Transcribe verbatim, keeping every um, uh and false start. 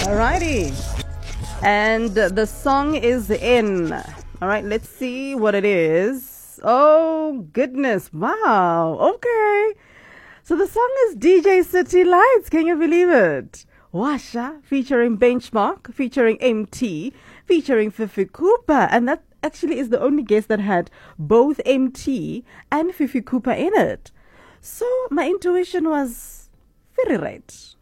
Alrighty. And the song is in. All right, let's see what it is. Oh, goodness. Wow. Okay. So the song is D J City Lights. Can you believe it? Washa featuring Benchmark, featuring M T, featuring Fifi Cooper. And that actually is the only guest that had both M T and Fifi Cooper in it. So my intuition was very right.